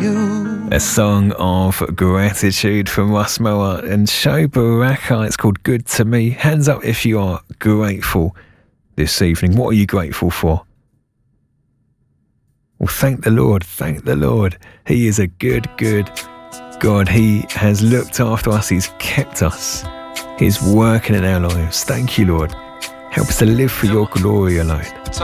A song of gratitude from Russ Mower and Show Baraka. It's called Good to Me. Hands up if you are grateful this evening. What are you grateful for? Well, thank the Lord. Thank the Lord. He is a good, good God. He has looked after us. He's kept us. He's working in our lives. Thank you, Lord. Help us to live for your glory alone.